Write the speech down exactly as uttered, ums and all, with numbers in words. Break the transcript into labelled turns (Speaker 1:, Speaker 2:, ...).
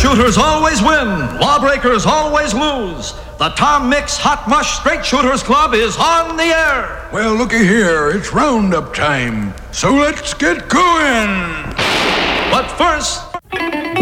Speaker 1: shooters always win. Lawbreakers always lose. The Tom Mix Hot Mush Straight Shooters Club is on the air.
Speaker 2: Well, looky here. It's roundup time. So let's get going.
Speaker 1: But first,